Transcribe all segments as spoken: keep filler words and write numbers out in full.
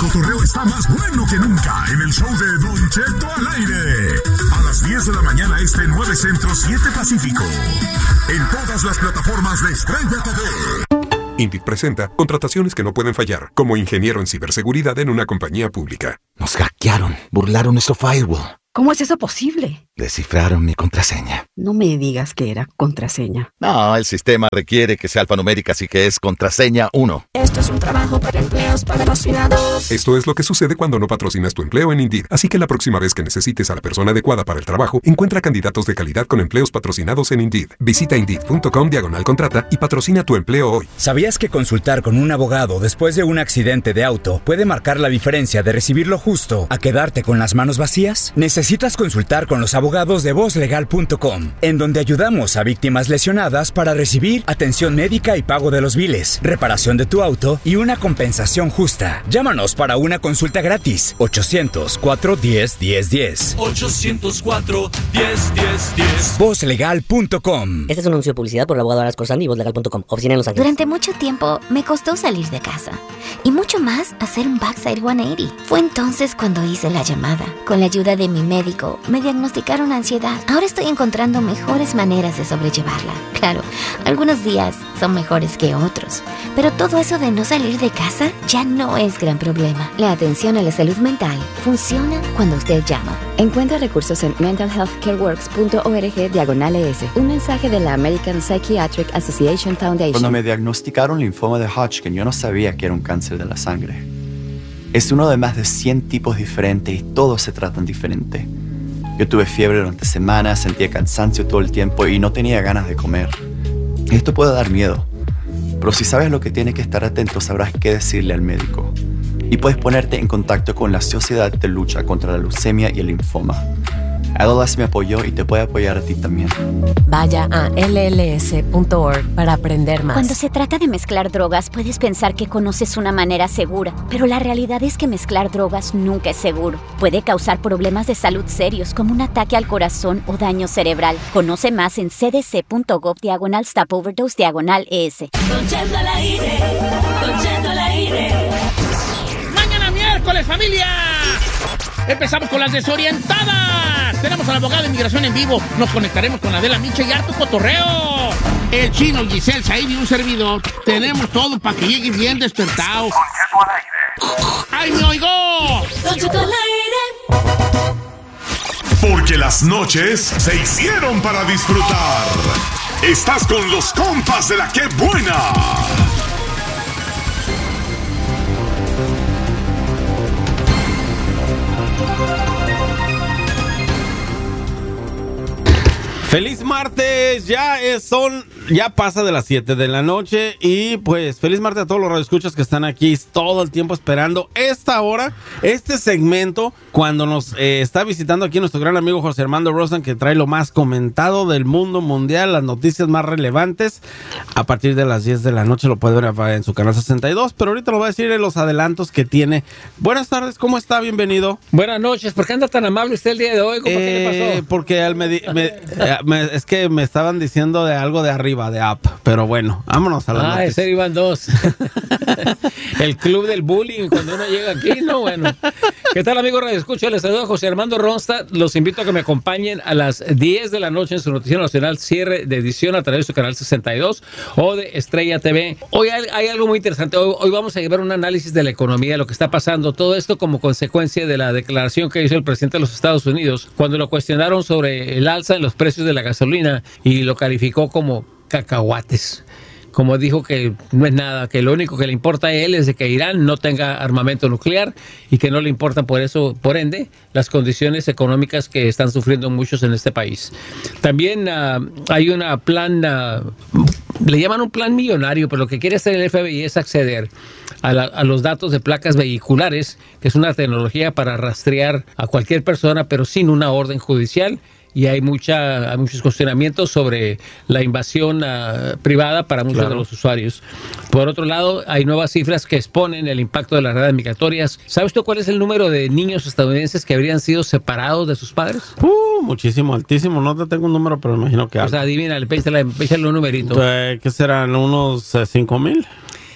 cotorreo está más bueno que nunca en el show de Don Cheto al aire. A las diez de la mañana este, nueve Centro, siete Pacífico. En todas las plataformas de Estrella T V. Indeed presenta contrataciones que no pueden fallar, como ingeniero en ciberseguridad en una compañía pública. Nos hackearon, burlaron nuestro firewall. ¿Cómo es eso posible? Descifraron mi contraseña. No me digas que era contraseña. No, el sistema requiere que sea alfanumérica, así que es contraseña uno. Esto es un trabajo para empleos patrocinados. Esto es lo que sucede cuando no patrocinas tu empleo en Indeed. Así que la próxima vez que necesites a la persona adecuada para el trabajo, encuentra candidatos de calidad con empleos patrocinados en Indeed. Visita Indeed.com diagonal contrata y patrocina tu empleo hoy. ¿Sabías que consultar con un abogado después de un accidente de auto puede marcar la diferencia de recibir lo justo a quedarte con las manos vacías? Necesitas consultar con los abogados de voz legal punto com, en donde ayudamos a víctimas lesionadas para recibir atención médica y pago de los biles, reparación de tu auto y una compensación justa. Llámanos para una consulta gratis. ochocientos, cuatro diez, diez diez. ochocientos cuatro, diez, diez, diez. voz legal punto com. Este es un anuncio de publicidad por el abogado Aras Corsandi y voz legal punto com. Oficina en Los Ángeles. Durante mucho tiempo me costó salir de casa. Y mucho más hacer un backside ciento ochenta. Fue entonces cuando hice la llamada. Con la ayuda de mi médico, me diagnosticaron ansiedad. Ahora estoy encontrando mejores maneras de sobrellevarla. Claro, algunos días son mejores que otros. Pero todo eso de no salir de casa ya no es gran problema. La atención a la salud mental funciona cuando usted llama. Encuentra recursos en mental health care works punto org diagonal es. Un mensaje de la American Psychiatric Association Foundation. Cuando me diagnosticaron linfoma de Hodgkin, yo no sabía que era un cáncer de la sangre. Es uno de más de cien tipos diferentes y todos se tratan diferente. Yo tuve fiebre durante semanas, sentía cansancio todo el tiempo y no tenía ganas de comer. Esto puede dar miedo, pero si sabes lo que tienes que estar atento, sabrás qué decirle al médico. Y puedes ponerte en contacto con la Sociedad de Lucha contra la Leucemia y el Linfoma. L L S me apoyó y te puede apoyar a ti también. Vaya a L L S punto org para aprender más. Cuando se trata de mezclar drogas, puedes pensar que conoces una manera segura, pero la realidad es que mezclar drogas nunca es seguro. Puede causar problemas de salud serios como un ataque al corazón o daño cerebral. Conoce más en cdc.gov diagonal stop overdose diagonal es. Don Cheto al aire, Don Cheto al aire. Mañana miércoles, familia. Empezamos con las desorientadas. Tenemos al abogado de inmigración en vivo. Nos conectaremos con Adela Micha y harto cotorreo. El chino, Giselle, Said y un servidor. Tenemos todo para que llegue bien despertado. ¡Ay, me oigo! Don Cheto al aire. Porque las noches se hicieron para disfrutar. Estás con los compas de la Que Buena. Feliz martes, ya es, son, ya pasa de las siete de la noche y pues feliz martes a todos los radioescuchas que están aquí todo el tiempo esperando esta hora, este segmento, cuando nos eh, está visitando aquí nuestro gran amigo José Armando Rosan, que trae lo más comentado del mundo mundial, las noticias más relevantes. A partir de las diez de la noche lo puede ver en su canal sesenta y dos, pero ahorita lo voy a decir en los adelantos que tiene. Buenas tardes, ¿cómo está? Bienvenido. Buenas noches, ¿por qué anda tan amable usted el día de hoy? ¿Cómo eh, qué le pasó? Porque al me, me, eh, me, es que me estaban diciendo de algo de arriba, de up, pero bueno, vámonos a la Ah, ese iban dos. El club del bullying, cuando uno llega aquí, no, bueno. ¿Qué tal, amigos Radio Escucha? Les saludo a José Armando Ronstadt. Los invito a que me acompañen a las diez de la noche en su noticiero nacional, cierre de edición a través de su canal sesenta y dos o de Estrella T V. Hoy hay, hay algo muy interesante. Hoy, hoy vamos a llevar un análisis de la economía, de lo que está pasando. Todo esto como consecuencia de la declaración que hizo el presidente de los Estados Unidos cuando lo cuestionaron sobre el alza en los precios de la gasolina y lo calificó como cacahuates. Como dijo que no es nada, que lo único que le importa a él es de que Irán no tenga armamento nuclear y que no le importan por eso, por ende, las condiciones económicas que están sufriendo muchos en este país. También uh, hay una plan, uh, le llaman un plan millonario, pero lo que quiere hacer el F B I es acceder a, la, a los datos de placas vehiculares, que es una tecnología para rastrear a cualquier persona, pero sin una orden judicial. Y hay, mucha, hay muchos cuestionamientos sobre la invasión uh, privada para muchos claro. de los usuarios. Por otro lado, hay nuevas cifras que exponen el impacto de las redes migratorias. ¿Sabes tú cuál es el número de niños estadounidenses que habrían sido separados de sus padres? Uh, muchísimo, altísimo. No te tengo un número, pero imagino que... O sea, adivina, péchale un numerito. ¿Qué serán? ¿Unos cinco mil?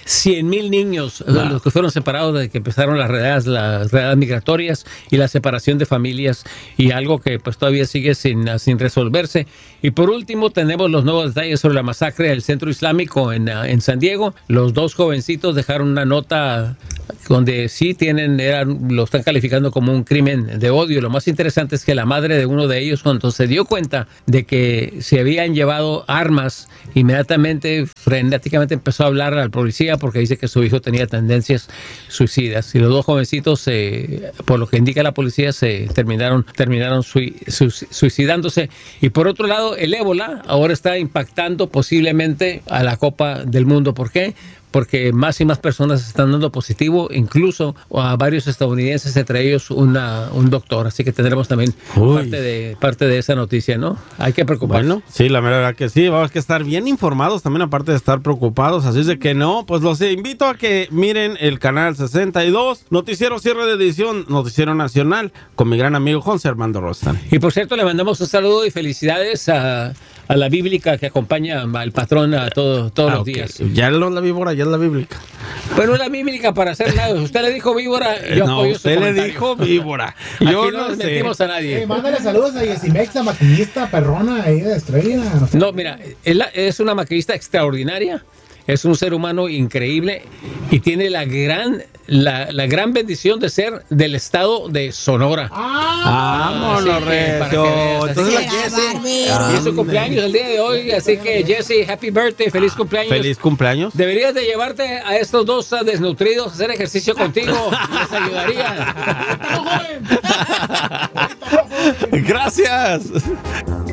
cien mil niños, wow. los que fueron separados desde que empezaron las redadas, las redadas migratorias y la separación de familias, y algo que pues todavía sigue sin, sin resolverse. Y por último tenemos los nuevos detalles sobre la masacre del Centro Islámico en, en San Diego. Los dos jovencitos dejaron una nota donde sí tienen, eran, lo están calificando como un crimen de odio. Lo más interesante es que la madre de uno de ellos, cuando se dio cuenta de que se habían llevado armas, inmediatamente, frenéticamente empezó a hablar al policía porque dice que su hijo tenía tendencias suicidas. Y los dos jovencitos, eh, por lo que indica la policía, se terminaron, terminaron sui, su, suicidándose. Y por otro lado, el ébola ahora está impactando posiblemente a la Copa del Mundo. ¿Por qué? Porque más y más personas están dando positivo, incluso a varios estadounidenses, entre ellos una, un doctor. Así que tendremos también parte de, parte de esa noticia, ¿no? Hay que preocuparnos. Bueno, sí, la verdad que sí. Vamos a estar bien informados también, aparte de estar preocupados. Así es de que no, pues los invito a que miren el canal sesenta y dos, Noticiero Cierre de Edición, Noticiero Nacional, con mi gran amigo José Armando Rostan. Y por cierto, le mandamos un saludo y felicidades a... a la bíblica que acompaña al patrón a todo, todos ah, los okay. días. Ya no la víbora, ya es la bíblica. Bueno, la bíblica para hacer nada. Usted le dijo víbora, yo no, apoyo usted su le dijo víbora. Yo Aquí no, no nos sé. metimos a nadie. Hey, mándale saludos a Yesimex, la maquinista perrona ahí de Estrella. No, sé. no mira, es, la, es una maquinista extraordinaria. Es un ser humano increíble y tiene la gran, la, la gran bendición de ser del estado de Sonora. ¡Ah! ¡Vámonos, Recio! Entonces la Jessie. Y es su cumpleaños el día de hoy, así que Jessie, happy birthday, feliz cumpleaños. ¡Feliz cumpleaños! Deberías de llevarte a estos dos desnutridos a hacer ejercicio contigo. Les ayudaría. ¡Gracias!